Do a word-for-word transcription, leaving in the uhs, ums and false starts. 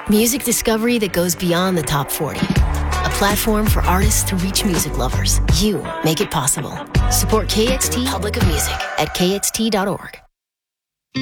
Music discovery that goes beyond the top forty. A platform for artists to reach music lovers. You make it possible. Support K X T Republic of Music at K X T dot org.